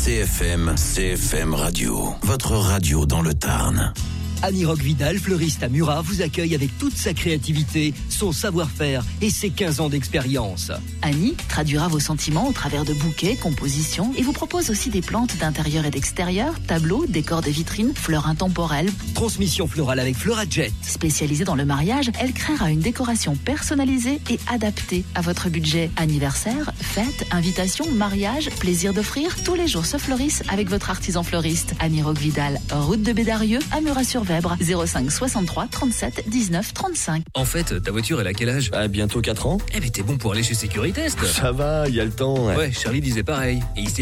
CFM Radio, votre radio dans le Tarn. Annie Roque-Vidal, fleuriste à Murat, vous accueille avec toute sa créativité, son savoir-faire et ses 15 ans d'expérience. Annie traduira vos sentiments au travers de bouquets, compositions et vous propose aussi des plantes d'intérieur et d'extérieur, tableaux, décors de vitrines, fleurs intemporelles. Transmission florale avec Florajet. Spécialisée dans le mariage, elle créera une décoration personnalisée et adaptée à votre budget. Anniversaire, fête, invitation, mariage, plaisir d'offrir, tous les jours se fleurissent avec votre artisan fleuriste. Annie Roque-Vidal, route de Bédarieux, à Murat-sur-Vèbre, 05 63 37 19 35. En fait, ta voiture, elle a quel âge ? Bientôt 4 ans. Eh mais t'es bon pour aller chez Sécuritest. Ça va, il y a le temps. Ouais, Charlie disait pareil. Et il